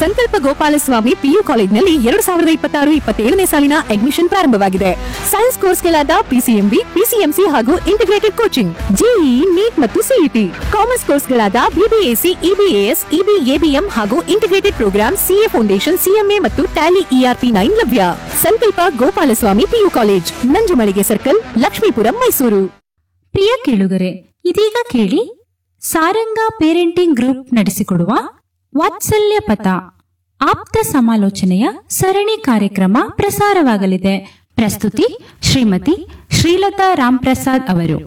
ಸಂಕಲ್ಪ ಗೋಪಾಲಸ್ವಾಮಿ ಪಿಯು ಕಾಲೇಜ್ನಲ್ಲಿ 2026-27ನೇ ಸಾಲಿನ ಅಡ್ಮಿಷನ್ ಪ್ರಾರಂಭವಾಗಿದೆ. ಸೈನ್ಸ್ ಕೋರ್ಸ್ಗಳಾದ ಪಿಸಿಎಂಬಿ, ಪಿಸಿಎಂಸಿ ಹಾಗೂ ಇಂಟಿಗ್ರೇಟೆಡ್ ಕೋಚಿಂಗ್, ಜೆಇಇ, ನೀಟ್ ಮತ್ತು ಸಿಇಟಿ. ಕಾಮರ್ಸ್ ಕೋರ್ಸ್ಗಳಾದ ಬಿಬಿಎಸಿ, ಇಬಿಎಎಸ್, ಇಬಿಎಬಿಎಂ ಹಾಗೂ integrated program, CA foundation, CMA ಮತ್ತು ಟ್ಯಾಲಿ ಇಆರ್ಪಿ 9 ಲಭ್ಯ. ಸಂಕಲ್ಪ Gopalaswamy PU college, Nanjumalige circle, Lakshmipuram, Mysuru. ಪ್ರಿಯ ಕೇಳುಗರೆ, ಇದೀಗ ಕೇಳಿ ಸಾರಂಗ ಪೇರೆಂಟಿಂಗ್ ಗ್ರೂಪ್ ನಡೆಸಿಕೊಡುವ ವಾತ್ಸಲ್ಯ ಪಥ ಆಪ್ತ ಸಮಾಲೋಚನೆಯ ಸರಣಿ ಕಾರ್ಯಕ್ರಮ ಪ್ರಸಾರವಾಗಲಿದೆ. ಪ್ರಸ್ತುತಿ ಶ್ರೀಮತಿ ಶ್ರೀಲತಾ ರಾಮ್ಪ್ರಸಾದ್ ಅವರು.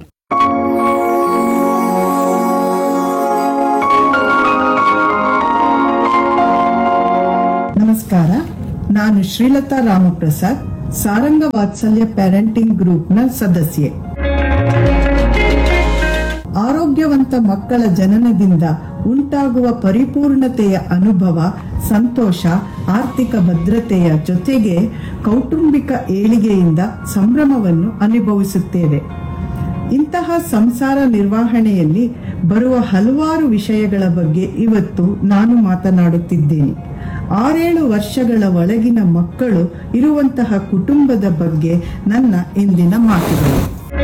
ನಮಸ್ಕಾರ, ನಾನು ಶ್ರೀಲತಾ ರಾಮಪ್ರಸಾದ್, ಸಾರಂಗ ವಾತ್ಸಲ್ಯ ಪೇರೆಂಟಿಂಗ್ ಗ್ರೂಪ್ನ ಸದಸ್ಯೆ. ಆರೋಗ್ಯವಂತ ಮಕ್ಕಳ ಜನನದಿಂದ ಉಂಟಾಗುವ ಪರಿಪೂರ್ಣತೆಯ ಅನುಭವ, ಸಂತೋಷ, ಆರ್ಥಿಕ ಭದ್ರತೆಯ ಜೊತೆಗೆ ಕೌಟುಂಬಿಕ ಏಳಿಗೆಯಿಂದ ಸಂಭ್ರಮವನ್ನು ಅನುಭವಿಸುತ್ತೇವೆ. ಇಂತಹ ಸಂಸಾರ ನಿರ್ವಹಣೆಯಲ್ಲಿ ಬರುವ ಹಲವಾರು ವಿಷಯಗಳ ಬಗ್ಗೆ ಇವತ್ತು ನಾನು ಮಾತನಾಡುತ್ತಿದ್ದೇನೆ. 6-7 ವರ್ಷಗಳ ಒಳಗಿನ ಮಕ್ಕಳು ಇರುವಂತಹ ಕುಟುಂಬದ ಬಗ್ಗೆ ನನ್ನ ಇಂದಿನ ಮಾತುಗಳು.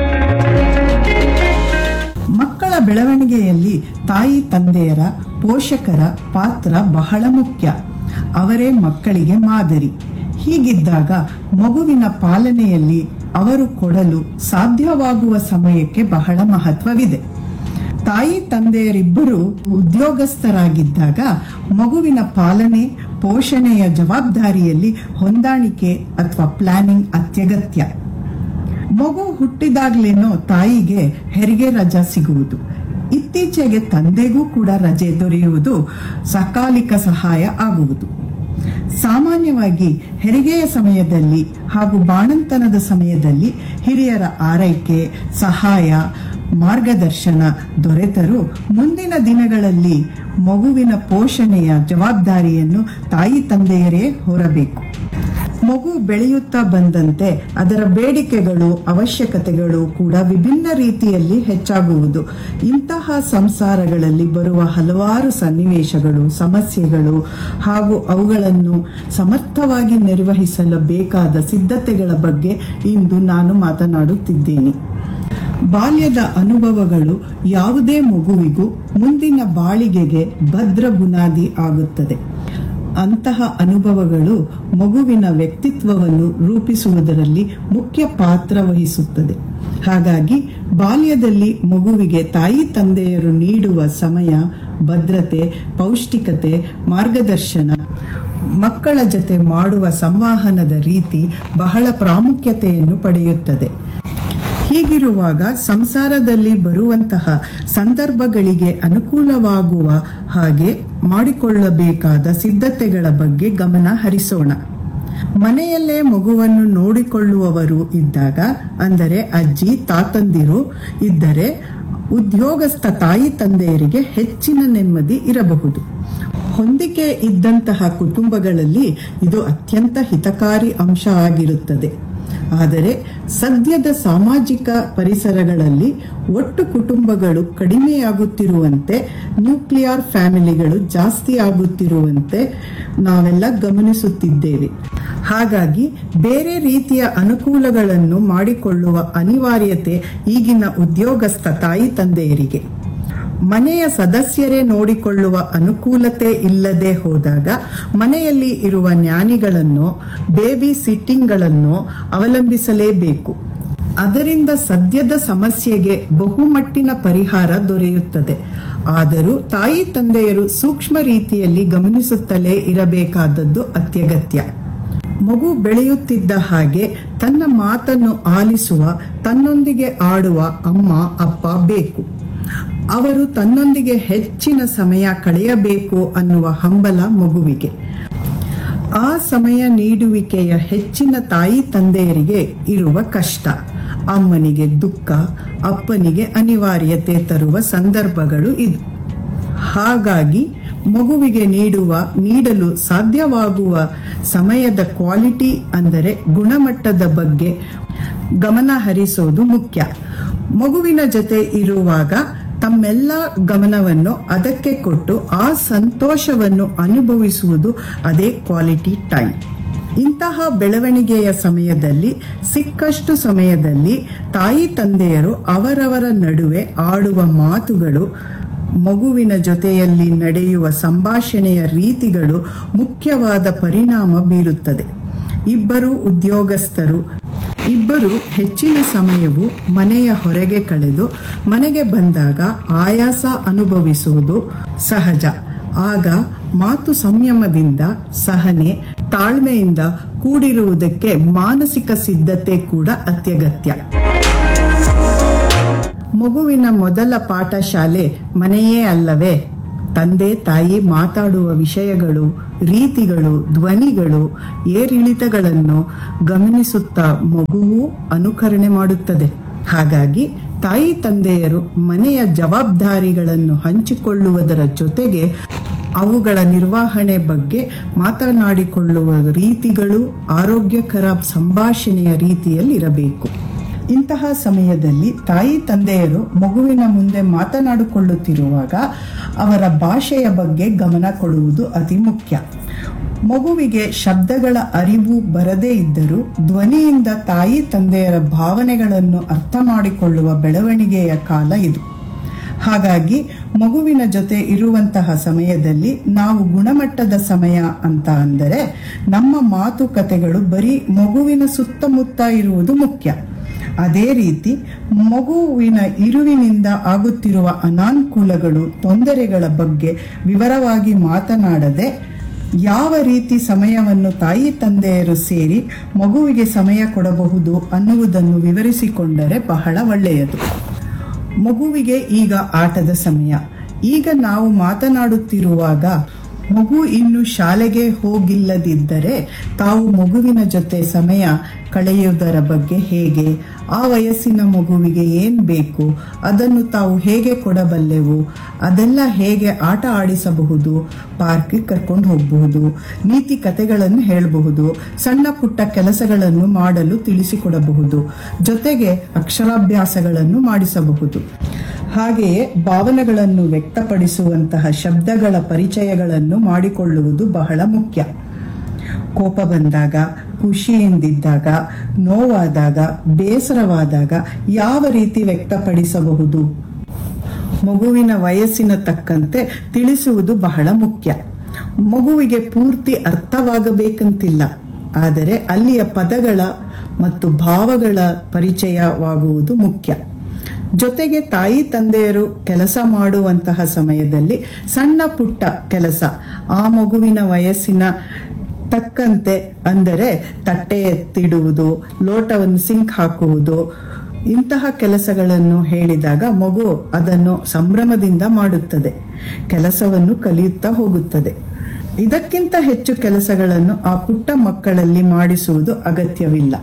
ಮಕ್ಕಳ ಬೆಳವಣಿಗೆಯಲ್ಲಿ ತಾಯಿ ತಂದೆಯರ, ಪೋಷಕರ ಪಾತ್ರ ಬಹಳ ಮುಖ್ಯ. ಅವರೇ ಮಕ್ಕಳಿಗೆ ಮಾದರಿ. ಹೀಗಿದ್ದಾಗ ಮಗುವಿನ ಪಾಲನೆಯಲ್ಲಿ ಅವರು ಕೊಡಲು ಸಾಧ್ಯವಾಗುವ ಸಮಯಕ್ಕೆ ಬಹಳ ಮಹತ್ವವಿದೆ. ತಾಯಿ ತಂದೆಯರಿಬ್ಬರು ಉದ್ಯೋಗಸ್ಥರಾಗಿದ್ದಾಗ ಮಗುವಿನ ಪಾಲನೆ, ಪೋಷಣೆಯ ಜವಾಬ್ದಾರಿಯಲ್ಲಿ ಹೊಂದಾಣಿಕೆ ಅಥವಾ ಪ್ಲಾನಿಂಗ್ ಅತ್ಯಗತ್ಯ. ಮಗು ಹುಟ್ಟಿದಾಗ್ಲೇನೋ ತಾಯಿಗೆ ಹೆರಿಗೆ ರಜಾ ಸಿಗುವುದು. ಇತ್ತೀಚೆಗೆ ತಂದೆಗೂ ಕೂಡ ರಜೆ ದೊರೆಯುವುದು ಸಕಾಲಿಕ ಸಹಾಯ ಆಗುವುದು. ಸಾಮಾನ್ಯವಾಗಿ ಹೆರಿಗೆಯ ಸಮಯದಲ್ಲಿ ಹಾಗೂ ಬಾಣಂತನದ ಸಮಯದಲ್ಲಿ ಹಿರಿಯರ ಆರೈಕೆ, ಸಹಾಯ, ಮಾರ್ಗದರ್ಶನ ದೊರೆತರೂ ಮುಂದಿನ ದಿನಗಳಲ್ಲಿ ಮಗುವಿನ ಪೋಷಣೆಯ ಜವಾಬ್ದಾರಿಯನ್ನು ತಾಯಿ ತಂದೆಯರೇ ಹೊರಬೇಕು. ಮಗು ಬೆಳೆಯುತ್ತಾ ಬಂದಂತೆ ಅದರ ಬೇಡಿಕೆಗಳು, ಅವಶ್ಯಕತೆಗಳು ಕೂಡ ವಿಭಿನ್ನ ರೀತಿಯಲ್ಲಿ ಹೆಚ್ಚಾಗುವುದು. ಇಂತಹ ಸಂಸಾರಗಳಲ್ಲಿ ಬರುವ ಹಲವಾರು ಸನ್ನಿವೇಶಗಳು, ಸಮಸ್ಯೆಗಳು ಹಾಗೂ ಅವುಗಳನ್ನು ಸಮರ್ಥವಾಗಿ ನಿರ್ವಹಿಸಲು ಬೇಕಾದ ಸಿದ್ಧತೆಗಳ ಬಗ್ಗೆ ಇಂದು ನಾನು ಮಾತನಾಡುತ್ತಿದ್ದೇನೆ. ಬಾಲ್ಯದ ಅನುಭವಗಳು ಯಾವುದೇ ಮಗುವಿಗೂ ಮುಂದಿನ ಬಾಳಿಗೆಗೆ ಭದ್ರ ಬುನಾದಿ ಆಗುತ್ತದೆ. ಅಂತಹ ಅನುಭವಗಳು ಮಗುವಿನ ವ್ಯಕ್ತಿತ್ವವನ್ನು ರೂಪಿಸುವುದರಲ್ಲಿ ಮುಖ್ಯ ಪಾತ್ರ ವಹಿಸುತ್ತದೆ. ಹಾಗಾಗಿ ಬಾಲ್ಯದಲ್ಲಿ ಮಗುವಿಗೆ ತಾಯಿ ತಂದೆಯರು ನೀಡುವ ಸಮಯ, ಭದ್ರತೆ, ಪೌಷ್ಟಿಕತೆ, ಮಾರ್ಗದರ್ಶನ, ಮಕ್ಕಳ ಜೊತೆ ಮಾಡುವ ಸಂವಹನದ ರೀತಿ ಬಹಳ ಪ್ರಾಮುಖ್ಯತೆಯನ್ನು ಪಡೆಯುತ್ತದೆ. ಹೀಗಿರುವಾಗ ಸಂಸಾರದಲ್ಲಿ ಬರುವಂತಹ ಸಂದರ್ಭಗಳಿಗೆ ಅನುಕೂಲವಾಗುವ ಹಾಗೆ ಮಾಡಿಕೊಳ್ಳಬೇಕಾದ ಸಿದ್ಧತೆಗಳ ಬಗ್ಗೆ ಗಮನ ಹರಿಸೋಣ. ಮನೆಯಲ್ಲೇ ಮಗುವನ್ನು ನೋಡಿಕೊಳ್ಳುವವರು ಇದ್ದಾಗ, ಅಂದರೆ ಅಜ್ಜಿ ತಾತಂದಿರು ಇದ್ದರೆ, ಉದ್ಯೋಗಸ್ಥ ತಾಯಿ ತಂದೆಯರಿಗೆ ಹೆಚ್ಚಿನ ನೆಮ್ಮದಿ ಇರಬಹುದು. ಹೊಂದಿಕೆ ಇದ್ದಂತಹ ಕುಟುಂಬಗಳಲ್ಲಿ ಇದು ಅತ್ಯಂತ ಹಿತಕಾರಿ ಅಂಶ ಆಗಿರುತ್ತದೆ. ಆದರೆ ಸದ್ಯದ ಸಾಮಾಜಿಕ ಪರಿಸರಗಳಲ್ಲಿ ಒಟ್ಟು ಕುಟುಂಬಗಳು ಕಡಿಮೆಯಾಗುತ್ತಿರುವಂತೆ, ನ್ಯೂಕ್ಲಿಯರ್ ಫ್ಯಾಮಿಲಿಗಳು ಜಾಸ್ತಿ ಆಗುತ್ತಿರುವಂತೆ ನಾವೆಲ್ಲ ಗಮನಿಸುತ್ತಿದ್ದೇವೆ. ಹಾಗಾಗಿ ಬೇರೆ ರೀತಿಯ ಅನುಕೂಲಗಳನ್ನು ಮಾಡಿಕೊಳ್ಳುವ ಅನಿವಾರ್ಯತೆ ಈಗಿನ ಉದ್ಯೋಗಸ್ಥ ತಾಯಿ ತಂದೆಯರಿಗೆ. ಮನೆಯ ಸದಸ್ಯರೇ ನೋಡಿಕೊಳ್ಳುವ ಅನುಕೂಲತೆ ಇಲ್ಲದೆ ಹೋದಾಗ ಮನೆಯಲ್ಲಿ ಇರುವ ನ್ಯಾನಿಗಳನ್ನು, ಬೇಬಿ ಸಿಟ್ಟಿಂಗ್ಗಳನ್ನು ಅವಲಂಬಿಸಲೇಬೇಕು. ಅದರಿಂದ ಸದ್ಯದ ಸಮಸ್ಯೆಗೆ ಬಹುಮಟ್ಟಿನ ಪರಿಹಾರ ದೊರೆಯುತ್ತದೆ. ಆದರೂ ತಾಯಿ ತಂದೆಯರು ಸೂಕ್ಷ್ಮ ರೀತಿಯಲ್ಲಿ ಗಮನಿಸುತ್ತಲೇ ಇರಬೇಕಾದದ್ದು ಅತ್ಯಗತ್ಯ. ಮಗು ಬೆಳೆಯುತ್ತಿದ್ದ ಹಾಗೆ ತನ್ನ ಮಾತನ್ನು ಆಲಿಸುವ, ತನ್ನೊಂದಿಗೆ ಆಡುವ ಅಮ್ಮ ಅಪ್ಪ ಬೇಕು. ಅವರು ತನ್ನೊಂದಿಗೆ ಹೆಚ್ಚಿನ ಸಮಯ ಕಳೆಯಬೇಕು ಅನ್ನುವ ಹಂಬಲ ಮಗುವಿಗೆ. ಆ ಸಮಯ ನೀಡುವಿಕೆಯ ಹೆಚ್ಚಿನ ತಾಯಿ ತಂದೆಯರಿಗೆ ಇರುವ ಕಷ್ಟ, ಅಮ್ಮನಿಗೆ ದುಃಖ, ಅಪ್ಪನಿಗೆ ಅನಿವಾರ್ಯತೆ ತರುವ ಸಂದರ್ಭಗಳು ಇದು. ಹಾಗಾಗಿ ಮಗುವಿಗೆ ನೀಡಲು ಸಾಧ್ಯವಾಗುವ ಸಮಯದ ಕ್ವಾಲಿಟಿ, ಅಂದರೆ ಗುಣಮಟ್ಟದ ಬಗ್ಗೆ ಗಮನ ಹರಿಸೋದು ಮುಖ್ಯ. ಮಗುವಿನ ಜೊತೆ ಇರುವಾಗ ತಮ್ಮೆಲ್ಲ ಗಮನವನ್ನು ಅದಕ್ಕೆ ಕೊಟ್ಟು ಆ ಸಂತೋಷವನ್ನು ಅನುಭವಿಸುವುದು ಅದೇ ಕ್ವಾಲಿಟಿ ಟೈಮ್. ಇಂತಹ ಬೆಳವಣಿಗೆಯ ಸಮಯದಲ್ಲಿ ಸಿಕ್ಕಷ್ಟು ಸಮಯದಲ್ಲಿ ತಾಯಿ ತಂದೆಯರು ಅವರವರ ನಡುವೆ ಆಡುವ ಮಾತುಗಳು, ಮಗುವಿನ ಜೊತೆಯಲ್ಲಿ ನಡೆಯುವ ಸಂಭಾಷಣೆಯ ರೀತಿಗಳು ಮುಖ್ಯವಾದ ಪರಿಣಾಮ ಬೀರುತ್ತದೆ. ಇಬ್ಬರು ಉದ್ಯೋಗಸ್ಥರು, ಇಬ್ಬರು ಹೆಚ್ಚಿನ ಸಮಯವು ಮನೆಯ ಹೊರಗೆ ಕಳೆದು ಮನೆಗೆ ಬಂದಾಗ ಆಯಾಸ ಅನುಭವಿಸುವುದು ಸಹಜ. ಆಗ ಮಾತು ಸಂಯಮದಿಂದ, ಸಹನೆ, ತಾಳ್ಮೆಯಿಂದ ಕೂಡಿರುವುದಕ್ಕೆ ಮಾನಸಿಕ ಸಿದ್ಧತೆ ಕೂಡ ಅತ್ಯಗತ್ಯ. ಮಗುವಿನ ಮೊದಲ ಪಾಠಶಾಲೆ ಮನೆಯೇ ಅಲ್ಲವೇ? ತಂದೆ ತಾಯಿ ಮಾತಾಡುವ ವಿಷಯಗಳು, ರೀತಿಗಳು, ಧ್ವನಿಗಳು, ಏರಿಳಿತಗಳನ್ನು ಗಮನಿಸುತ್ತಾ ಮಗುವು ಅನುಕರಣೆ ಮಾಡುತ್ತದೆ. ಹಾಗಾಗಿ ತಾಯಿ ತಂದೆಯರು ಮನೆಯ ಜವಾಬ್ದಾರಿಗಳನ್ನು ಹಂಚಿಕೊಳ್ಳುವುದರ ಜೊತೆಗೆ ಅವುಗಳ ನಿರ್ವಹಣೆ ಬಗ್ಗೆ ಮಾತನಾಡಿಕೊಳ್ಳುವ ರೀತಿಗಳು ಆರೋಗ್ಯಕರ ಸಂಭಾಷಣೆಯ ರೀತಿಯಲ್ಲಿರಬೇಕು. ಇಂತಹ ಸಮಯದಲ್ಲಿ ತಾಯಿ ತಂದೆಯರು ಮಗುವಿನ ಮುಂದೆ ಮಾತನಾಡಿಕೊಳ್ಳುತ್ತಿರುವಾಗ ಅವರ ಭಾಷೆಯ ಬಗ್ಗೆ ಗಮನ ಕೊಡುವುದು ಅತಿ ಮುಖ್ಯ. ಮಗುವಿಗೆ ಶಬ್ದಗಳ ಅರಿವು ಬರದೇ ಇದ್ದರೂ ಧ್ವನಿಯಿಂದ ತಾಯಿ ತಂದೆಯರ ಭಾವನೆಗಳನ್ನು ಅರ್ಥ ಮಾಡಿಕೊಳ್ಳುವ ಬೆಳವಣಿಗೆಯ ಕಾಲ ಇದು. ಹಾಗಾಗಿ ಮಗುವಿನ ಜೊತೆ ಇರುವಂತಹ ಸಮಯದಲ್ಲಿ ನಾವು ಗುಣಮಟ್ಟದ ಸಮಯ ಅಂತ ಅಂದರೆ ನಮ್ಮ ಮಾತುಕತೆಗಳು ಬರೀ ಮಗುವಿನ ಸುತ್ತಮುತ್ತ ಇರುವುದು ಮುಖ್ಯ. ಅದೇ ರೀತಿ ಮಗುವಿನ ಇರುವಿನಿಂದ ಆಗುತ್ತಿರುವ ಅನಾನುಕೂಲಗಳು, ತೊಂದರೆಗಳ ಬಗ್ಗೆ ವಿವರವಾಗಿ ಮಾತನಾಡದೆ ಯಾವ ರೀತಿ ಸಮಯವನ್ನು ತಾಯಿ ತಂದೆಯರು ಸೇರಿ ಮಗುವಿಗೆ ಸಮಯ ಕೊಡಬಹುದು ಅನ್ನುವುದನ್ನು ವಿವರಿಸಿಕೊಂಡರೆ ಬಹಳ ಒಳ್ಳೆಯದು. ಮಗುವಿಗೆ ಈಗ ಆಟದ ಸಮಯ. ಈಗ ನಾವು ಮಾತನಾಡುತ್ತಿರುವಾಗ ಮಗು ಇನ್ನು ಶಾಲೆಗೆ ಹೋಗಿಲ್ಲದಿದ್ದರೆ ತಾವು ಮಗುವಿನ ಜೊತೆ ಸಮಯ ಕಳೆಯುವುದರ ಬಗ್ಗೆ ಹೇಗೆ, ಆ ವಯಸ್ಸಿನ ಮಗುವಿಗೆ ಏನ್ ಬೇಕು, ಅದನ್ನು ತಾವು ಹೇಗೆ ಕೊಡಬಲ್ಲೆವು, ಅದೆಲ್ಲ ಹೇಗೆ ಆಟ ಆಡಿಸಬಹುದು, ಪಾರ್ಕ್ಗೆ ಕರ್ಕೊಂಡು ಹೋಗಬಹುದು, ನೀತಿ ಕಥೆಗಳನ್ನು ಹೇಳಬಹುದು, ಸಣ್ಣ ಪುಟ್ಟ ಕೆಲಸಗಳನ್ನು ಮಾಡಲು ತಿಳಿಸಿಕೊಡಬಹುದು, ಜೊತೆಗೆ ಅಕ್ಷರಾಭ್ಯಾಸಗಳನ್ನು ಮಾಡಿಸಬಹುದು. ಹಾಗೆಯೇ ಭಾವನೆಗಳನ್ನು ವ್ಯಕ್ತಪಡಿಸುವಂತಹ ಶಬ್ದಗಳ ಪರಿಚಯಗಳನ್ನು ಮಾಡಿಕೊಳ್ಳುವುದು ಬಹಳ ಮುಖ್ಯ. ಕೋಪ ಬಂದಾಗ, ಖುಷಿಯಿಂದಿದ್ದಾಗ, ನೋವಾದಾಗ, ಬೇಸರವಾದಾಗ ಯಾವ ರೀತಿ ವ್ಯಕ್ತಪಡಿಸಬಹುದು, ಮಗುವಿನ ವಯಸ್ಸಿನ ತಕ್ಕಂತೆ ತಿಳಿಸುವುದು ಬಹಳ ಮುಖ್ಯ. ಮಗುವಿಗೆ ಪೂರ್ತಿ ಅರ್ಥವಾಗಬೇಕಂತಿಲ್ಲ, ಆದರೆ ಅಲ್ಲಿಯ ಪದಗಳ ಮತ್ತು ಭಾವಗಳ ಪರಿಚಯವಾಗುವುದು ಮುಖ್ಯ. ಜೊತೆಗೆ ತಾಯಿ ತಂದೆಯರು ಕೆಲಸ ಮಾಡುವಂತಹ ಸಮಯದಲ್ಲಿ ಸಣ್ಣ ಪುಟ್ಟ ಕೆಲಸ ಆ ಮಗುವಿನ ವಯಸ್ಸಿನ ತಕ್ಕಂತೆ, ಅಂದರೆ ತಟ್ಟೆ ಎತ್ತಿಡುವುದು, ಲೋಟವನ್ನು ಸಿಂಕ್ ಹಾಕುವುದು, ಇಂತಹ ಕೆಲಸಗಳನ್ನು ಹೇಳಿದಾಗ ಮಗು ಅದನ್ನು ಸಂಭ್ರಮದಿಂದ ಮಾಡುತ್ತದೆ, ಕೆಲಸವನ್ನು ಕಲಿಯುತ್ತಾ ಹೋಗುತ್ತದೆ. ಇದಕ್ಕಿಂತ ಹೆಚ್ಚು ಕೆಲಸಗಳನ್ನು ಆ ಪುಟ್ಟ ಮಕ್ಕಳಲ್ಲಿ ಮಾಡಿಸುವುದು ಅಗತ್ಯವಿಲ್ಲ.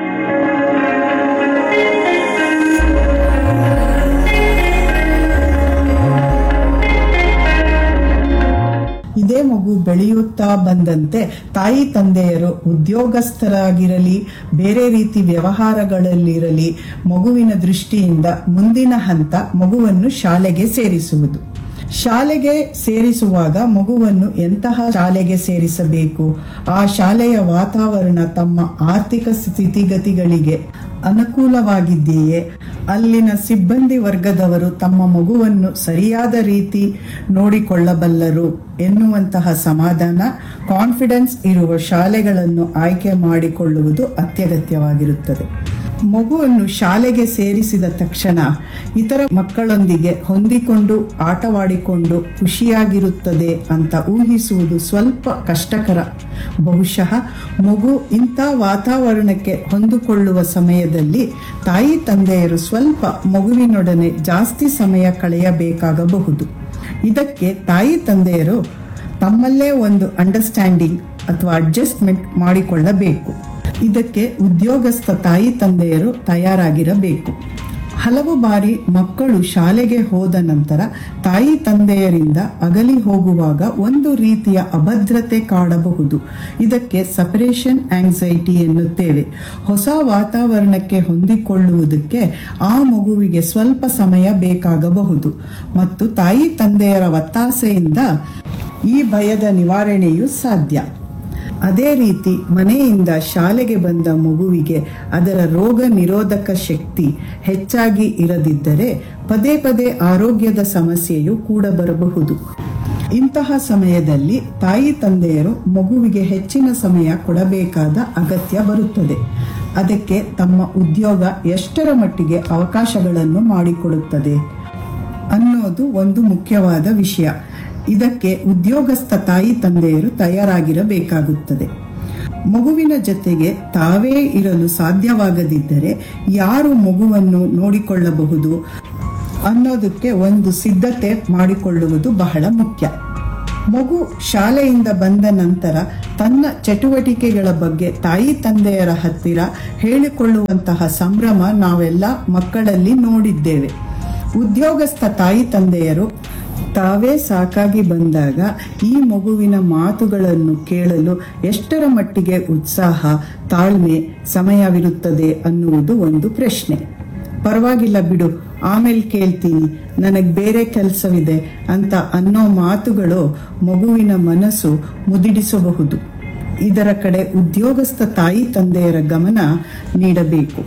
ಇದೇ ಮಗು ಬೆಳೆಯುತ್ತಾ ಬಂದಂತೆ ತಾಯಿ ತಂದೆಯರು ಉದ್ಯೋಗಸ್ಥರಾಗಿರಲಿ, ಬೇರೆ ರೀತಿ ವ್ಯವಹಾರಗಳಲ್ಲಿರಲಿ, ಮಗುವಿನ ದೃಷ್ಟಿಯಿಂದ ಮುಂದಿನ ಹಂತ ಮಗುವನ್ನು ಶಾಲೆಗೆ ಸೇರಿಸುವುದು. ಶಾಲೆಗೆ ಸೇರಿಸುವಾಗ ಮಗುವನ್ನು ಎಂತಹ ಶಾಲೆಗೆ ಸೇರಿಸಬೇಕು, ಆ ಶಾಲೆಯ ವಾತಾವರಣ ತಮ್ಮ ಆರ್ಥಿಕ ಸ್ಥಿತಿಗತಿಗಳಿಗೆ ಅನುಕೂಲವಾಗಿದೆಯೇ, ಅಲ್ಲಿನ ಸಿಬ್ಬಂದಿ ವರ್ಗದವರು ತಮ್ಮ ಮಗುವನ್ನು ಸರಿಯಾದ ರೀತಿ ನೋಡಿಕೊಳ್ಳಬಲ್ಲರು ಎನ್ನುವಂತಹ ಸಮಾಧಾನ, ಕಾನ್ಫಿಡೆನ್ಸ್ ಇರುವ ಶಾಲೆಗಳನ್ನು ಆಯ್ಕೆ ಮಾಡಿಕೊಳ್ಳುವುದು ಅತ್ಯಗತ್ಯವಾಗಿರುತ್ತದೆ. ಮಗುವನ್ನು ಶಾಲೆಗೆ ಸೇರಿಸಿದ ತಕ್ಷಣ ಇತರ ಮಕ್ಕಳೊಂದಿಗೆ ಹೊಂದಿಕೊಂಡು ಆಟವಾಡಿಕೊಂಡು ಖುಷಿಯಾಗಿರುತ್ತದೆ ಅಂತ ಊಹಿಸುವುದು ಸ್ವಲ್ಪ ಕಷ್ಟಕರ. ಬಹುಶಃ ಮಗು ಇಂಥ ವಾತಾವರಣಕ್ಕೆ ಹೊಂದಿಕೊಳ್ಳುವ ಸಮಯದಲ್ಲಿ ತಾಯಿ ತಂದೆಯರು ಸ್ವಲ್ಪ ಮಗುವಿನೊಡನೆ ಜಾಸ್ತಿ ಸಮಯ ಕಳೆಯಬೇಕಾಗಬಹುದು. ಇದಕ್ಕೆ ತಾಯಿ ತಂದೆಯರು ತಮ್ಮಲ್ಲೇ ಒಂದು ಅಂಡರ್ಸ್ಟ್ಯಾಂಡಿಂಗ್ ಅಥವಾ ಅಡ್ಜಸ್ಟ್ಮೆಂಟ್ ಮಾಡಿಕೊಳ್ಳಬೇಕು. ಇದಕ್ಕೆ ಉದ್ಯೋಗಸ್ಥ ತಾಯಿ ತಂದೆಯರು ತಯಾರಾಗಿರಬೇಕು. ಹಲವು ಬಾರಿ ಮಕ್ಕಳು ಶಾಲೆಗೆ ಹೋದ ನಂತರ ತಾಯಿ ತಂದೆಯರಿಂದ ಅಗಲಿ ಹೋಗುವಾಗ ಒಂದು ರೀತಿಯ ಅಭದ್ರತೆ ಕಾಡಬಹುದು. ಇದಕ್ಕೆ ಸಪರೇಷನ್ ಆಂಗ್ಸೈಟಿ ಎನ್ನುತ್ತೇವೆ. ಹೊಸ ವಾತಾವರಣಕ್ಕೆ ಹೊಂದಿಕೊಳ್ಳುವುದಕ್ಕೆ ಆ ಮಗುವಿಗೆ ಸ್ವಲ್ಪ ಸಮಯ ಬೇಕಾಗಬಹುದು ಮತ್ತು ತಾಯಿ ತಂದೆಯರ ಒತ್ತಾಸೆಯಿಂದ ಈ ಭಯದ ನಿವಾರಣೆಯೂ ಸಾಧ್ಯ. ಅದೇ ರೀತಿ ಮನೆಯಿಂದ ಶಾಲೆಗೆ ಬಂದ ಮಗುವಿಗೆ ಅದರ ರೋಗ ನಿರೋಧಕ ಶಕ್ತಿ ಹೆಚ್ಚಾಗಿ ಇರದಿದ್ದರೆ ಪದೇ ಪದೇ ಆರೋಗ್ಯದ ಸಮಸ್ಯೆಯೂ ಕೂಡ ಬರಬಹುದು. ಇಂತಹ ಸಮಯದಲ್ಲಿ ತಾಯಿ ತಂದೆಯರು ಮಗುವಿಗೆ ಹೆಚ್ಚಿನ ಸಮಯ ಕೊಡಬೇಕಾದ ಅಗತ್ಯ ಬರುತ್ತದೆ. ಅದಕ್ಕೆ ತಮ್ಮ ಉದ್ಯೋಗ ಎಷ್ಟರ ಮಟ್ಟಿಗೆ ಅವಕಾಶಗಳನ್ನು ಮಾಡಿಕೊಡುತ್ತದೆ ಅನ್ನೋದು ಒಂದು ಮುಖ್ಯವಾದ ವಿಷಯ. ಇದಕ್ಕೆ ಉದ್ಯೋಗಸ್ಥ ತಾಯಿ ತಂದೆಯರು ತಯಾರಾಗಿರಬೇಕಾಗುತ್ತದೆ. ಮಗುವಿನ ಜೊತೆಗೆ ತಾವೇ ಇರಲು ಸಾಧ್ಯವಾಗದಿದ್ದರೆ ಯಾರು ಮಗುವನ್ನು ನೋಡಿಕೊಳ್ಳಬಹುದು ಅನ್ನೋದಕ್ಕೆ ಒಂದು ಸಿದ್ಧತೆ ಮಾಡಿಕೊಳ್ಳುವುದು ಬಹಳ ಮುಖ್ಯ. ಮಗು ಶಾಲೆಯಿಂದ ಬಂದ ನಂತರ ತನ್ನ ಚಟುವಟಿಕೆಗಳ ಬಗ್ಗೆ ತಾಯಿ ತಂದೆಯರ ಹತ್ತಿರ ಹೇಳಿಕೊಳ್ಳುವಂತಹ ಸಂಭ್ರಮ ನಾವೆಲ್ಲ ಮಕ್ಕಳಲ್ಲಿ ನೋಡಿದ್ದೇವೆ. ಉದ್ಯೋಗಸ್ಥ ತಾಯಿ ತಂದೆಯರು ತಾವೇ ಸಾಕಾಗಿ ಬಂದಾಗ ಈ ಮಗುವಿನ ಮಾತುಗಳನ್ನು ಕೇಳಲು ಎಷ್ಟರ ಮಟ್ಟಿಗೆ ಉತ್ಸಾಹ, ತಾಳ್ಮೆ, ಸಮಯವಿರುತ್ತದೆ ಅನ್ನುವುದು ಒಂದು ಪ್ರಶ್ನೆ. ಪರವಾಗಿಲ್ಲ ಬಿಡು, ಆಮೇಲೆ ಕೇಳ್ತೀನಿ, ನನಗೆ ಬೇರೆ ಕೆಲಸವಿದೆ ಅಂತ ಅನ್ನೋ ಮಾತುಗಳು ಮಗುವಿನ ಮನಸ್ಸು ಮುದಿಡಿಸಬಹುದು. ಇದರ ಕಡೆ ಉದ್ಯೋಗಸ್ಥ ತಾಯಿ ತಂದೆಯರ ಗಮನ ನೀಡಬೇಕು.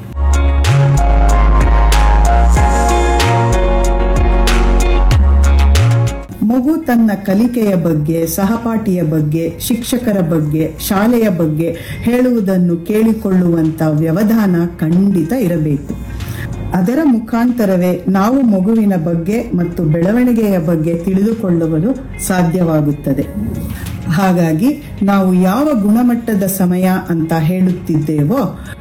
ಮಗು ತನ್ನ ಕಲಿಕೆಯ ಬಗ್ಗೆ, ಸಹಪಾಠಿಯ ಬಗ್ಗೆ, ಶಿಕ್ಷಕರ ಬಗ್ಗೆ, ಶಾಲೆಯ ಬಗ್ಗೆ ಹೇಳುವುದನ್ನು ಕೇಳಿಕೊಳ್ಳುವಂತ ವ್ಯವಧಾನ ಖಂಡಿತ ಇರಬೇಕು. ಅದರ ಮುಖಾಂತರವೇ ನಾವು ಮಗುವಿನ ಬಗ್ಗೆ ಮತ್ತು ಬೆಳವಣಿಗೆಯ ಬಗ್ಗೆ ತಿಳಿದುಕೊಳ್ಳಲು ಸಾಧ್ಯವಾಗುತ್ತದೆ. ಹಾಗಾಗಿ ನಾವು ಯಾವ ಗುಣಮಟ್ಟದ ಸಮಯ ಅಂತ ಹೇಳುತ್ತಿದ್ದೇವೋ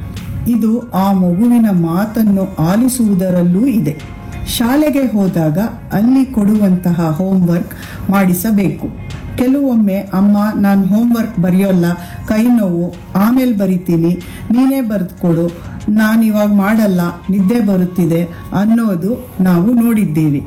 ಇದು ಆ ಮಗುವಿನ ಮಾತನ್ನು ಆಲಿಸುವುದರಲ್ಲೂ ಇದೆ. ಶಾಲೆಗೆ ಹೋದಾಗ ಅಲ್ಲಿ ಕೊಡುವಂತಹ ಹೋಮ್ವರ್ಕ್ ಮಾಡಿಸಬೇಕು. ಕೆಲವೊಮ್ಮೆ ಅಮ್ಮ ನಾನು ಹೋಮ್ವರ್ಕ್ ಬರೆಯೋಲ್ಲ, ಕೈ ನೋವು, ಆಮೇಲೆ ಬರಿತೀನಿ, ನೀನೇ ಬರೆದುಕೊಡು, ನಾನಿವಾಗ ಮಾಡಲ್ಲ, ನಿದ್ದೆ ಬರುತ್ತಿದೆ ಅನ್ನೋದು ನಾವು ನೋಡಿದ್ದೀವಿ.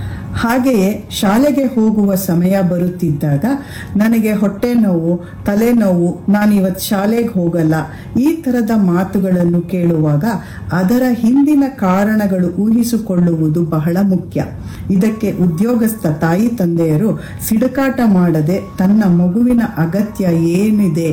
ಹಾಗೆಯೇ ಶಾಲೆಗೆ ಹೋಗುವ ಸಮಯ ಬರುತ್ತಿದ್ದಾಗ ನನಗೆ ಹೊಟ್ಟೆ ನೋವು, ತಲೆನೋವು, ನಾನಿವತ್ತು ಶಾಲೆಗೆ ಹೋಗಲ್ಲ, ಈ ತರದ ಮಾತುಗಳನ್ನು ಕೇಳುವಾಗ ಅದರ ಹಿಂದಿನ ಕಾರಣಗಳು ಊಹಿಸಿಕೊಳ್ಳುವುದು ಬಹಳ ಮುಖ್ಯ. ಇದಕ್ಕೆ ಉದ್ಯೋಗಸ್ಥ ತಾಯಿ ತಂದೆಯರು ಸಿಡುಕಾಟ ಮಾಡದೆ ತನ್ನ ಮಗುವಿನ ಅಗತ್ಯ ಏನಿದೆ,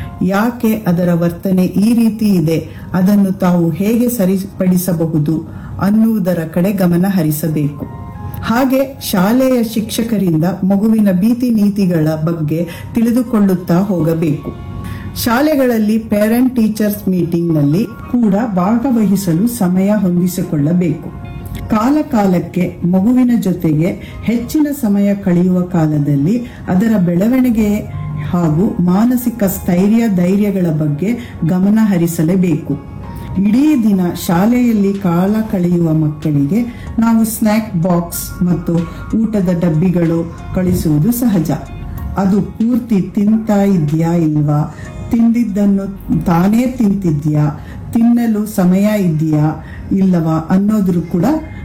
ಯಾಕೆ ಅದರ ವರ್ತನೆ ಈ ರೀತಿ ಇದೆ, ಅದನ್ನು ತಾವು ಹೇಗೆ ಸರಿಪಡಿಸಬಹುದು ಅನ್ನುವುದರ ಕಡೆ ಗಮನ ಹರಿಸಬೇಕು. ಹಾಗೆ ಶಾಲೆಯ ಶಿಕ್ಷಕರಿಂದ ಮಗುವಿನ ಭೀತಿ ನೀತಿಗಳ ಬಗ್ಗೆ ತಿಳಿದುಕೊಳ್ಳುತ್ತಾ ಹೋಗಬೇಕು. ಶಾಲೆಗಳಲ್ಲಿ ಪೇರೆಂಟ್ ಟೀಚರ್ಸ್ ಮೀಟಿಂಗ್ ನಲ್ಲಿ ಕೂಡ ಭಾಗವಹಿಸಲು ಸಮಯ ಹೊಂದಿಸಿಕೊಳ್ಳಬೇಕು. ಕಾಲ ಕಾಲಕ್ಕೆ ಮಗುವಿನ ಜೊತೆಗೆ ಹೆಚ್ಚಿನ ಸಮಯ ಕಳೆಯುವ ಕಾಲದಲ್ಲಿ ಅದರ ಬೆಳವಣಿಗೆ ಹಾಗೂ ಮಾನಸಿಕ ಸ್ಥೈರ್ಯ ಧೈರ್ಯಗಳ ಬಗ್ಗೆ ಗಮನ ಹರಿಸಲೇಬೇಕು. ಇಡೀ ದಿನ ಶಾಲೆಯಲ್ಲಿ ಕಾಲ ಕಳೆಯುವ ಮಕ್ಕಳಿಗೆ ನಾವು ಸ್ನ್ಯಾಕ್ ಬಾಕ್ಸ್ ಮತ್ತು ಊಟದ ಡಬ್ಬಿಗಳು ಕಳಿಸುವುದು ಸಹಜ. ಅದು ಪೂರ್ತಿ ತಿಂತಾ ಇದೆಯಾ ಇಲ್ವಾ, ತಿಂದಿದ್ದನ್ನು ತಾನೇ ತಿಂತಿದ್ಯಾ, ತಿನ್ನಲು ಸಮಯ ಇದೆಯಾ ಇಲ್ಲವಾ ಅನ್ನೋದ್ರ ಕೂಡ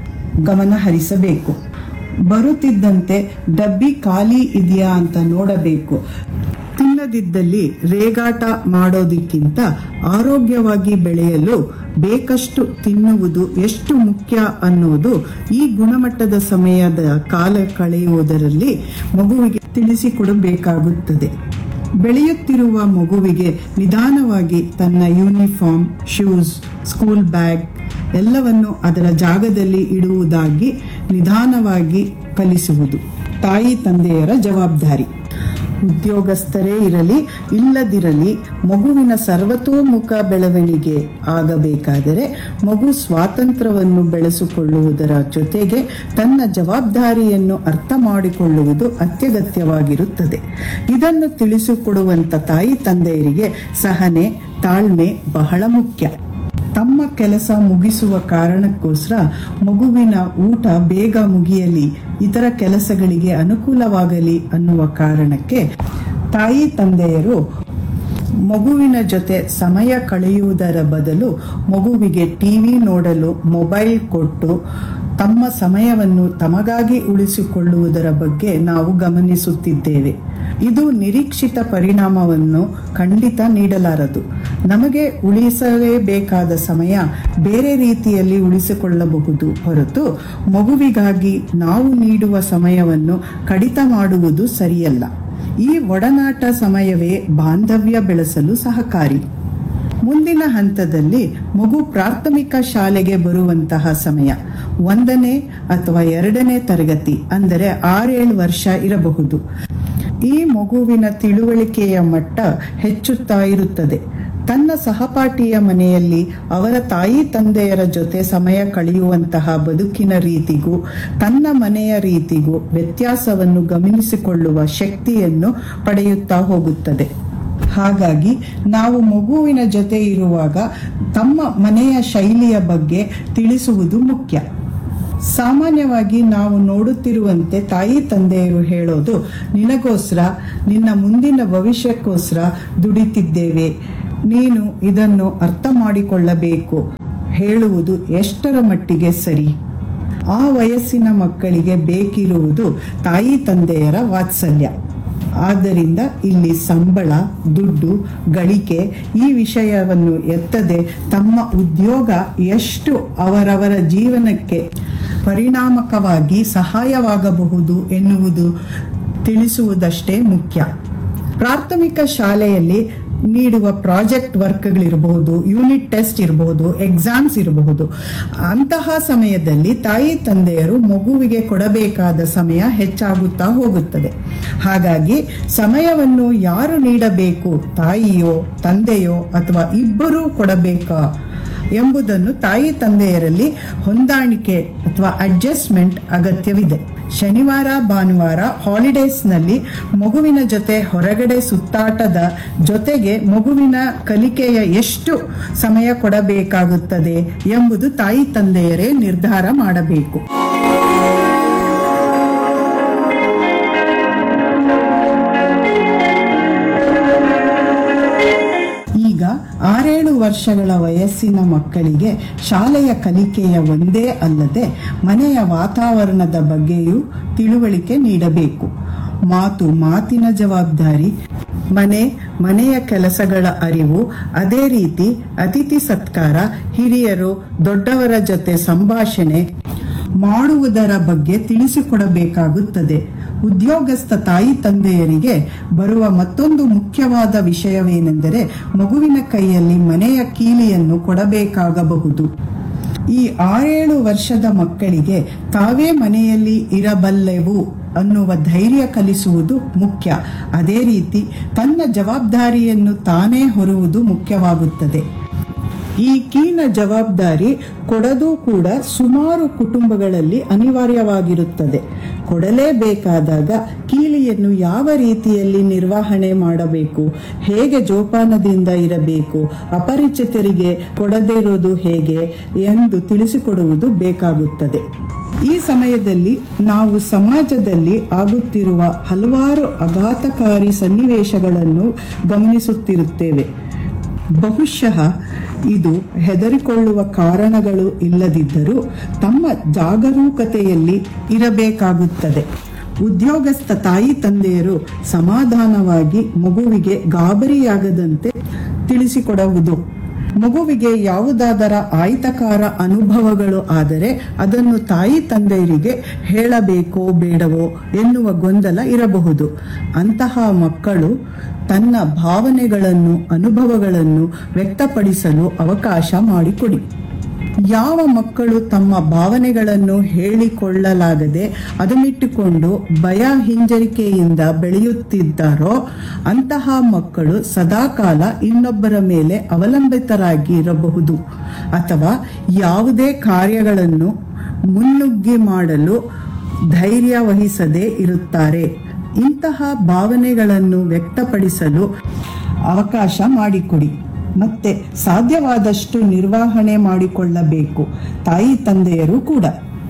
ಗಮನ ಹರಿಸಬೇಕು. ಬರುತ್ತಿದ್ದಂತೆ ಡಬ್ಬಿ ಖಾಲಿ ಇದೆಯಾ ಅಂತ ನೋಡಬೇಕು. ತಿನ್ನದಿದ್ದಲ್ಲಿ ರೇಗಾಟ ಮಾಡೋದಕ್ಕಿಂತ ಆರೋಗ್ಯವಾಗಿ ಬೆಳೆಯಲು ಬೇಕಷ್ಟು ತಿನ್ನುವುದು ಎಷ್ಟು ಮುಖ್ಯ ಅನ್ನೋದು ಈ ಗುಣಮಟ್ಟದ ಸಮಯದ ಕಾಲ ಕಳೆಯುವುದರಲ್ಲಿ ಮಗುವಿಗೆ ತಿಳಿಸಿಕೊಡಬೇಕಾಗುತ್ತದೆ. ಬೆಳೆಯುತ್ತಿರುವ ಮಗುವಿಗೆ ನಿಧಾನವಾಗಿ ತನ್ನ ಯೂನಿಫಾರ್ಮ್, ಶೂಸ್, ಸ್ಕೂಲ್ ಬ್ಯಾಗ್ ಎಲ್ಲವನ್ನು ಅದರ ಜಾಗದಲ್ಲಿ ಇಡುವುದಾಗಿ ನಿಧಾನವಾಗಿ ಕಲಿಸುವುದು ತಾಯಿ ತಂದೆಯರ ಜವಾಬ್ದಾರಿ. ಉದ್ಯೋಗಸ್ಥರೇ ಇರಲಿ ಇಲ್ಲದಿರಲಿ ಮಗುವಿನ ಸರ್ವತೋಮುಖ ಬೆಳವಣಿಗೆ ಆಗಬೇಕಾದರೆ ಮಗು ಸ್ವಾತಂತ್ರ್ಯವನ್ನು ಬೆಳೆಸಿಕೊಳ್ಳುವುದರ ಜೊತೆಗೆ ತನ್ನ ಜವಾಬ್ದಾರಿಯನ್ನು ಅರ್ಥ ಮಾಡಿಕೊಳ್ಳುವುದು ಅತ್ಯಗತ್ಯವಾಗಿರುತ್ತದೆ. ಇದನ್ನು ತಿಳಿಸಿಕೊಡುವಂತ ತಾಯಿ ತಂದೆಯರಿಗೆ ಸಹನೆ, ತಾಳ್ಮೆ ಬಹಳ ಮುಖ್ಯ. ತಮ್ಮ ಕೆಲಸ ಮುಗಿಸುವ ಕಾರಣಕ್ಕೋಸ್ಕರ ಮಗುವಿನ ಊಟ ಬೇಗ ಮುಗಿಯಲಿ, ಇತರ ಕೆಲಸಗಳಿಗೆ ಅನುಕೂಲವಾಗಲಿ ಅನ್ನುವ ಕಾರಣಕ್ಕೆ ತಾಯಿ ತಂದೆಯರು ಮಗುವಿನ ಜೊತೆ ಸಮಯ ಕಳೆಯುವುದರ ಬದಲು ಮಗುವಿಗೆ ಟಿವಿ ನೋಡಲು ಮೊಬೈಲ್ ಕೊಟ್ಟು ತಮ್ಮ ಸಮಯವನ್ನು ತಮಗಾಗಿ ಉಳಿಸಿಕೊಳ್ಳುವುದರ ಬಗ್ಗೆ ನಾವು ಗಮನಿಸುತ್ತಿದ್ದೇವೆ. ಇದು ನಿರೀಕ್ಷಿತ ಪರಿಣಾಮವನ್ನು ಖಂಡಿತ ನೀಡಲಾರದು. ನಮಗೆ ಉಳಿಸಲೇಬೇಕಾದ ಸಮಯ ಬೇರೆ ರೀತಿಯಲ್ಲಿ ಉಳಿಸಿಕೊಳ್ಳಬಹುದು ಹೊರತು ಮಗುವಿಗಾಗಿ ನಾವು ನೀಡುವ ಸಮಯವನ್ನು ಕಡಿತ ಮಾಡುವುದು ಸರಿಯಲ್ಲ. ಈ ಒಡನಾಟ ಸಮಯವೇ ಬಾಂಧವ್ಯ ಬೆಳೆಸಲು ಸಹಕಾರಿ. ಮುಂದಿನ ಹಂತದಲ್ಲಿ ಮಗು ಪ್ರಾಥಮಿಕ ಶಾಲೆಗೆ ಬರುವಂತಹ ಸಮಯ 1ನೇ ಅಥವಾ 2ನೇ ತರಗತಿ, ಅಂದರೆ 6-7 ವರ್ಷ ಇರಬಹುದು. ಈ ಮಗುವಿನ ತಿಳುವಳಿಕೆಯ ಮಟ್ಟ ಹೆಚ್ಚುತ್ತಾ ಇರುತ್ತದೆ. ತನ್ನ ಸಹಪಾಠಿಯ ಮನೆಯಲ್ಲಿ ಅವರ ತಾಯಿ ತಂದೆಯರ ಜೊತೆ ಸಮಯ ಕಳೆಯುವಂತಹ ಬದುಕಿನ ರೀತಿಗೂ ತನ್ನ ಮನೆಯ ರೀತಿಗೂ ವ್ಯತ್ಯಾಸವನ್ನು ಗಮನಿಸಿಕೊಳ್ಳುವ ಶಕ್ತಿಯನ್ನು ಪಡೆಯುತ್ತಾ ಹೋಗುತ್ತದೆ. ಹಾಗಾಗಿ ನಾವು ಮಗುವಿನ ಜೊತೆ ಇರುವಾಗ ತಮ್ಮ ಮನೆಯ ಶೈಲಿಯ ಬಗ್ಗೆ ತಿಳಿಸುವುದು ಮುಖ್ಯ. ಸಾಮಾನ್ಯವಾಗಿ ನಾವು ನೋಡುತ್ತಿರುವಂತೆ ತಾಯಿ ತಂದೆಯರು ಹೇಳೋದು, ನಿನಗೋಸ್ಕರ, ನಿನ್ನ ಮುಂದಿನ ಭವಿಷ್ಯಕ್ಕೋಸ್ಕರ ದುಡಿತಿದ್ದೇವೆ, ನೀನು ಇದನ್ನು ಅರ್ಥ ಮಾಡಿಕೊಳ್ಳಬೇಕು ಹೇಳುವುದು ಎಷ್ಟರ ಮಟ್ಟಿಗೆ ಸರಿ? ಆ ವಯಸ್ಸಿನ ಮಕ್ಕಳಿಗೆ ಬೇಕಿರುವುದು ತಾಯಿ ತಂದೆಯರ ವಾತ್ಸಲ್ಯ. ಆದ್ದರಿಂದ ಇಲ್ಲಿ ಸಂಬಳ, ದುಡ್ಡು, ಗಳಿಕೆ ಈ ವಿಷಯವನ್ನು ಎತ್ತದೆ ತಮ್ಮ ಉದ್ಯೋಗ ಎಷ್ಟು ಅವರವರ ಜೀವನಕ್ಕೆ ಪರಿಣಾಮಕವಾಗಿ ಸಹಾಯವಾಗಬಹುದು ಎನ್ನುವುದು ತಿಳಿಸುವುದಷ್ಟೇ ಮುಖ್ಯ. ಪ್ರಾಥಮಿಕ ಶಾಲೆಯಲ್ಲಿ ನೀಡುವ ಪ್ರಾಜೆಕ್ಟ್ ವರ್ಕ್ಗಳಿರಬಹುದು, ಯೂನಿಟ್ ಟೆಸ್ಟ್ ಇರಬಹುದು, ಎಕ್ಸಾಮ್ಸ್ ಇರಬಹುದು. ಅಂತಹ ಸಮಯದಲ್ಲಿ ತಾಯಿ ತಂದೆಯರು ಮಗುವಿಗೆ ಕೊಡಬೇಕಾದ ಸಮಯ ಹೆಚ್ಚಾಗುತ್ತಾ ಹೋಗುತ್ತದೆ. ಹಾಗಾಗಿ ಸಮಯವನ್ನು ಯಾರು ನೀಡಬೇಕು, ತಾಯಿಯೋ ತಂದೆಯೋ ಅಥವಾ ಇಬ್ಬರೂ ಕೊಡಬೇಕಾ ಎಂಬುದನ್ನು ತಾಯಿ ತಂದೆಯರಲ್ಲಿ ಹೊಂದಾಣಿಕೆ ಅಥವಾ ಅಡ್ಜಸ್ಟ್ಮೆಂಟ್ ಅಗತ್ಯವಿದೆ. ಶನಿವಾರ ಭಾನುವಾರ ಹಾಲಿಡೇಸ್ನಲ್ಲಿ ಮಗುವಿನ ಜೊತೆ ಹೊರಗಡೆ ಸುತ್ತಾಟದ ಜೊತೆಗೆ ಮಗುವಿನ ಕಲಿಕೆಯ ಎಷ್ಟು ಸಮಯ ಕೊಡಬೇಕಾಗುತ್ತದೆ ಎಂಬುದು ತಾಯಿ ತಂದೆಯರೇ ನಿರ್ಧಾರ ಮಾಡಬೇಕು. ಈಗ 6-7 ವರ್ಷಗಳ ವಯಸ್ಸಿನ ಮಕ್ಕಳಿಗೆ ಶಾಲೆಯ ಕಲಿಕೆಯ ಒಂದೇ ಅಲ್ಲದೆ ಮನೆಯ ವಾತಾವರಣದ ಬಗ್ಗೆಯೂ ತಿಳುವಳಿಕೆ ನೀಡಬೇಕು. ಮಾತಿನ ಜವಾಬ್ದಾರಿ, ಮನೆಯ ಕೆಲಸಗಳ ಅರಿವು, ಅದೇ ರೀತಿ ಅತಿಥಿ ಸತ್ಕಾರ, ಹಿರಿಯರು ದೊಡ್ಡವರ ಜೊತೆ ಸಂಭಾಷಣೆ ಮಾಡುವುದರ ಬಗ್ಗೆ ತಿಳಿಸಿಕೊಡಬೇಕಾಗುತ್ತದೆ. ಉದ್ಯೋಗಸ್ಥ ತಾಯಿ ತಂದೆಯರಿಗೆ ಬರುವ ಮತ್ತೊಂದು ಮುಖ್ಯವಾದ ವಿಷಯವೇನೆಂದರೆ ಮಗುವಿನ ಕೈಯಲ್ಲಿ ಮನೆಯ ಕೀಲಿಯನ್ನು ಕೊಡಬೇಕಾಗಬಹುದು. ಈ 6-7 ವರ್ಷದ ಮಕ್ಕಳಿಗೆ ತಾವೇ ಮನೆಯಲ್ಲಿ ಇರಬಲ್ಲೆವು ಅನ್ನುವ ಧೈರ್ಯ ಕಲಿಸುವುದು ಮುಖ್ಯ. ಅದೇ ರೀತಿ ತನ್ನ ಜವಾಬ್ದಾರಿಯನ್ನು ತಾನೇ ಹೊರುವುದು ಮುಖ್ಯವಾಗುತ್ತದೆ. ಈ ಕೀನ ಜವಾಬ್ದಾರಿ ಕೊಡದು ಕೂಡ ಸುಮಾರು ಕುಟುಂಬಗಳಲ್ಲಿ ಅನಿವಾರ್ಯವಾಗಿರುತ್ತದೆ. ಕೊಡಲೇಬೇಕಾದಾಗ ಕೀಲಿಯನ್ನು ಯಾವ ರೀತಿಯಲ್ಲಿ ನಿರ್ವಹಣೆ ಮಾಡಬೇಕು, ಹೇಗೆ ಜೋಪಾನದಿಂದ ಇರಬೇಕು, ಅಪರಿಚಿತರಿಗೆ ಕೊಡದಿರೋದು ಹೇಗೆ ಎಂದು ತಿಳಿಸಿಕೊಡುವುದು ಬೇಕಾಗುತ್ತದೆ. ಈ ಸಮಯದಲ್ಲಿ ನಾವು ಸಮಾಜದಲ್ಲಿ ಆಗುತ್ತಿರುವ ಹಲವಾರು ಆಘಾತಕಾರಿ ಸನ್ನಿವೇಶಗಳನ್ನು ಗಮನಿಸುತ್ತಿರುತ್ತೇವೆ. ಬಹುಶಃ ಇದು ಹೆದರಿಕೊಳ್ಳುವ ಕಾರಣಗಳು ಇಲ್ಲದಿದ್ದರೂ ತಮ್ಮ ಜಾಗರೂಕತೆಯಲ್ಲಿ ಇರಬೇಕಾಗುತ್ತದೆ. ಉದ್ಯೋಗಸ್ಥ ತಾಯಿ ತಂದೆಯರು ಸಮಾಧಾನವಾಗಿ ಮಗುವಿಗೆ ಗಾಬರಿಯಾಗದಂತೆ ತಿಳಿಸಿಕೊಡುವುದು. ಮಗುವಿಗೆ ಯಾವುದಾದರ ಆಯ್ತಕಾರ ಅನುಭವಗಳು ಆದರೆ ಅದನ್ನು ತಾಯಿ ತಂದೆಯರಿಗೆ ಹೇಳಬೇಕೋ ಬೇಡವೋ ಎನ್ನುವ ಗೊಂದಲ ಇರಬಹುದು. ಅಂತಹ ಮಕ್ಕಳು ತನ್ನ ಭಾವನೆಗಳನ್ನು, ಅನುಭವಗಳನ್ನು ವ್ಯಕ್ತಪಡಿಸಲು ಅವಕಾಶ ಮಾಡಿಕೊಡಿ. ಯಾವ ಮಕ್ಕಳು ತಮ್ಮ ಭಾವನೆಗಳನ್ನು ಹೇಳಿಕೊಳ್ಳಲಾಗದೆ ಅದನ್ನಿಟ್ಟುಕೊಂಡು ಭಯ ಹಿಂಜರಿಕೆಯಿಂದ ಬೆಳೆಯುತ್ತಿದ್ದಾರೋ ಅಂತಹ ಮಕ್ಕಳು ಸದಾಕಾಲ ಇನ್ನೊಬ್ಬರ ಮೇಲೆ ಅವಲಂಬಿತರಾಗಿ ಇರಬಹುದು ಅಥವಾ ಯಾವುದೇ ಕಾರ್ಯಗಳನ್ನು ಮುನ್ನುಗ್ಗಿ ಮಾಡಲು ಧೈರ್ಯ ವಹಿಸದೇ ಇರುತ್ತಾರೆ. ಇಂತಹ ಭಾವನೆಗಳನ್ನು ವ್ಯಕ್ತಪಡಿಸಲು ಅವಕಾಶ ಮಾಡಿಕೊಡಿ. ಮತ್ತೆ ಸಾಧ್ಯವಾದಷ್ಟು ನಿರ್ವಹಣೆ ಮಾಡಿಕೊಳ್ಳಬೇಕು ತಾಯಿ ತಂದೆಯರು ಕೂಡ.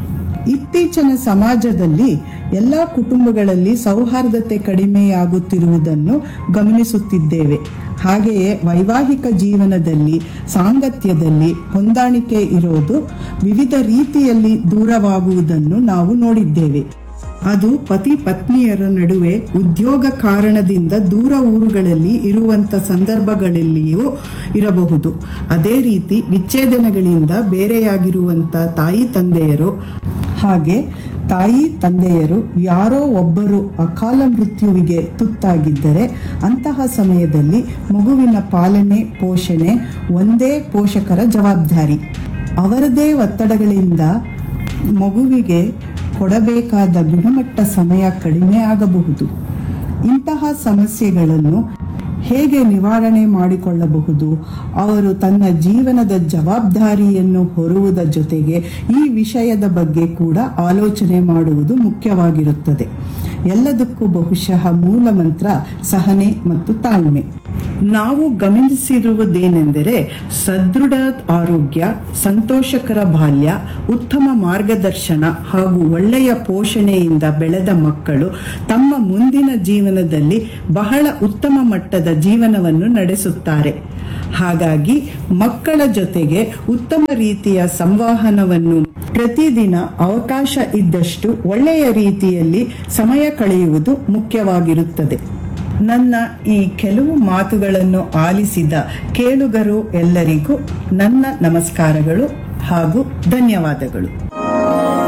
ಇತ್ತೀಚಿನ ಸಮಾಜದಲ್ಲಿ ಎಲ್ಲಾ ಕುಟುಂಬಗಳಲ್ಲಿ ಸೌಹಾರ್ದತೆ ಕಡಿಮೆಯಾಗುತ್ತಿರುವುದನ್ನು ಗಮನಿಸುತ್ತಿದ್ದೇವೆ. ಹಾಗೆಯೇ ವೈವಾಹಿಕ ಜೀವನದಲ್ಲಿ ಸಾಂಗತ್ಯದಲ್ಲಿ ಹೊಂದಾಣಿಕೆ ಇರೋದು ವಿವಿಧ ರೀತಿಯಲ್ಲಿ ದೂರವಾಗುವುದನ್ನು ನಾವು ನೋಡಿದ್ದೇವೆ. ಅದು ಪತಿ ಪತ್ನಿಯರ ನಡುವೆ ಉದ್ಯೋಗ ಕಾರಣದಿಂದ ದೂರ ಊರುಗಳಲ್ಲಿ ಇರುವಂತ ಸಂದರ್ಭಗಳಲ್ಲಿಯೂ ಇರಬಹುದು. ಅದೇ ರೀತಿ ವಿಚ್ಛೇದನಗಳಿಂದ ಬೇರೆಯಾಗಿರುವಂತ ತಾಯಿ ತಂದೆಯರು, ಹಾಗೆ ತಾಯಿ ತಂದೆಯರು ಯಾರೋ ಒಬ್ಬರು ಅಕಾಲ ಮೃತ್ಯುವಿಗೆ ತುತ್ತಾಗಿದ್ದರೆ ಅಂತಹ ಸಮಯದಲ್ಲಿ ಮಗುವಿನ ಪಾಲನೆ ಪೋಷಣೆ ಒಂದೇ ಪೋಷಕರ ಜವಾಬ್ದಾರಿ. ಅವರದೇ ಒತ್ತಡಗಳಿಂದ ಮಗುವಿಗೆ ಕೊಡಬೇಕಾದ ಗುಣಮಟ್ಟ ಸಮಯ ಕಡಿಮೆ ಆಗಬಹುದು. ಇಂತಹ ಸಮಸ್ಯೆಗಳನ್ನು ಹೇಗೆ ನಿವಾರಣೆ ಮಾಡಿಕೊಳ್ಳಬಹುದು? ಅವರು ತನ್ನ ಜೀವನದ ಜವಾಬ್ದಾರಿಯನ್ನು ಹೊರುವುದರ ಜೊತೆಗೆ ಈ ವಿಷಯದ ಬಗ್ಗೆ ಕೂಡ ಆಲೋಚನೆ ಮಾಡುವುದು ಮುಖ್ಯವಾಗಿರುತ್ತದೆ. ಎಲ್ಲದಕ್ಕೂ ಬಹುಶಃ ಮೂಲ ಮಂತ್ರ ಸಹನೆ ಮತ್ತು ತಾಳ್ಮೆ. ನಾವು ಗಮನಿಸಿರುವುದೇನೆಂದರೆ ಸದೃಢ ಆರೋಗ್ಯ, ಸಂತೋಷಕರ ಬಾಲ್ಯ, ಉತ್ತಮ ಮಾರ್ಗದರ್ಶನ ಹಾಗೂ ಒಳ್ಳೆಯ ಪೋಷಣೆಯಿಂದ ಬೆಳೆದ ಮಕ್ಕಳು ತಮ್ಮ ಮುಂದಿನ ಜೀವನದಲ್ಲಿ ಬಹಳ ಉತ್ತಮ ಮಟ್ಟದ ಜೀವನವನ್ನು ನಡೆಸುತ್ತಾರೆ. ಹಾಗಾಗಿ ಮಕ್ಕಳ ಜೊತೆಗೆ ಉತ್ತಮ ರೀತಿಯ ಸಂವಹನವನ್ನು ಪ್ರತಿದಿನ ಅವಕಾಶ ಇದ್ದಷ್ಟು ಒಳ್ಳೆಯ ರೀತಿಯಲ್ಲಿ ಸಮಯ ಕಳೆಯುವುದು ಮುಖ್ಯವಾಗಿರುತ್ತದೆ. ನನ್ನ ಈ ಕೆಲವು ಮಾತುಗಳನ್ನು ಆಲಿಸಿದ ಕೇಳುಗರು ಎಲ್ಲರಿಗೂ ನನ್ನ ನಮಸ್ಕಾರಗಳು ಹಾಗೂ ಧನ್ಯವಾದಗಳು.